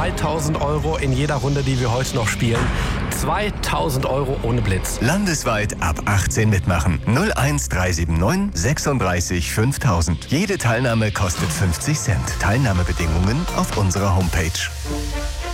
2.000 € in jeder Runde, die wir heute noch spielen. 2.000 € ohne Blitz. Landesweit ab 18 mitmachen. 01379 36 5000. Jede Teilnahme kostet 50 Cent. Teilnahmebedingungen auf unserer Homepage.